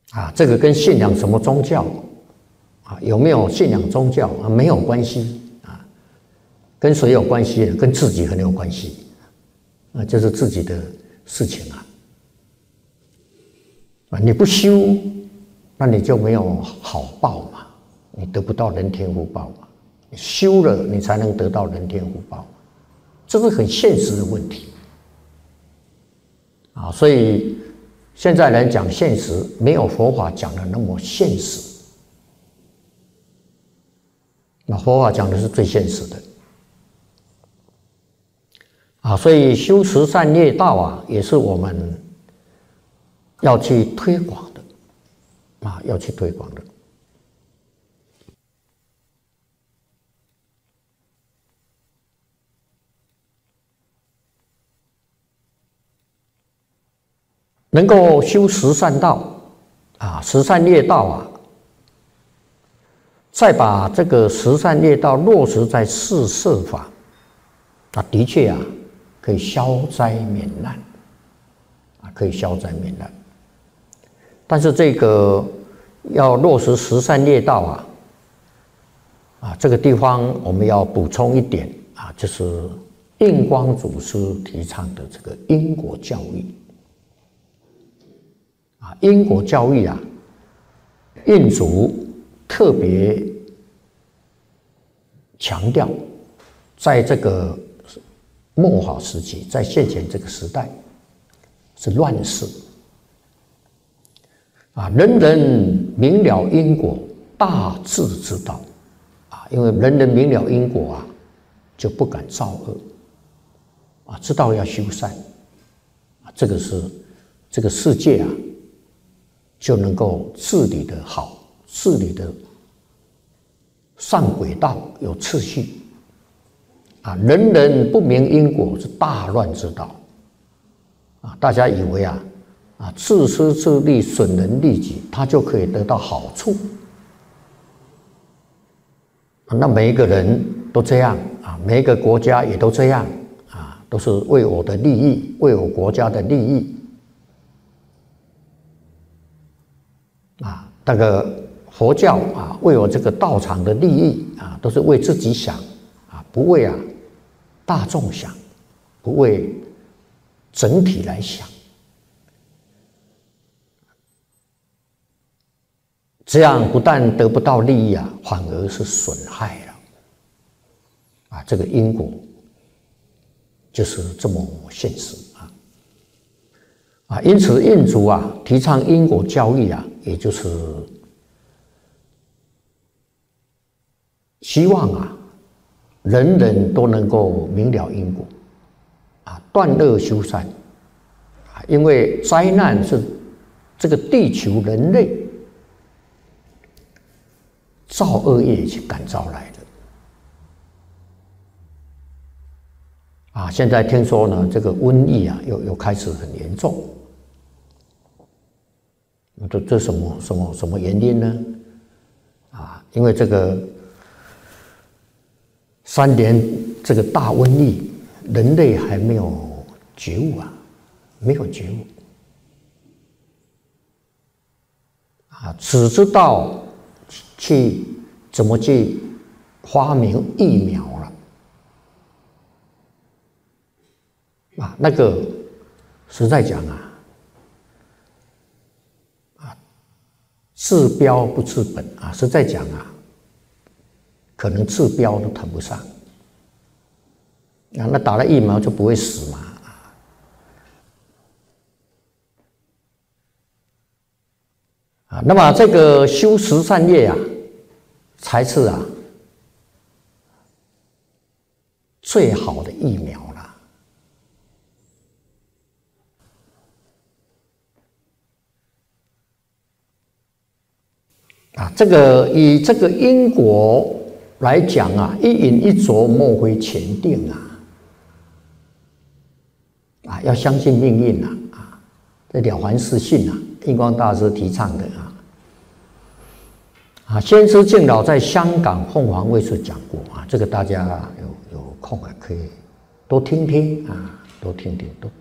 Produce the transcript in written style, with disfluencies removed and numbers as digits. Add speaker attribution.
Speaker 1: 这个跟信仰什么宗教有没有信仰宗教没有关系跟谁有关系呢？跟自己很有关系就是自己的事情你不修，那你就没有好报嘛，你得不到人天福报嘛。你修了，你才能得到人天福报，这是很现实的问题所以现在人讲现实，没有佛法讲的那么现实。那佛法讲的是最现实的所以修持善业道也是我们要去推广的要去推广的。能够修十善道十善业道再把这个十善业道落实在四摄法的确可以消灾免难可以消灾免难。但是这个要落实十善业道这个地方我们要补充一点就是印光祖师提倡的这个因果教育因果教育印祖特别强调，在这个末法时期，在现前这个时代是乱世人人明了因果，大智之道因为人人明了因果就不敢造恶知道要修善这个是这个世界就能够治理得好，治理的上轨道，有次序人人不明因果是大乱之道大家以为自私自利，损人利己，他就可以得到好处那每一个人都这样每一个国家也都这样都是为我的利益，为我国家的利益那个佛教为我这个道场的利益都是为自己想不为大众想，不为整体来想。这样不但得不到利益反而是损害了这个因果就是这么现实因此印祖提倡因果教育也就是希望人人都能够明了因果断恶修善因为灾难是这个地球人类造恶业去感召来的现在听说呢，这个瘟疫又开始很严重这什么原因呢因为这个3年这个大瘟疫，人类还没有觉悟没有觉悟只知道怎么去发明疫苗了那个实在讲治标不治本实在讲可能治标都谈不上那打了疫苗就不会死嘛那么这个修十善业才是最好的疫苗了这个以这个因果来讲一饮一啄莫非前定要相信命运这了凡四训印光大师提倡的先知敬老在香港凤凰卫视讲过这个大家有空可以多听听多听听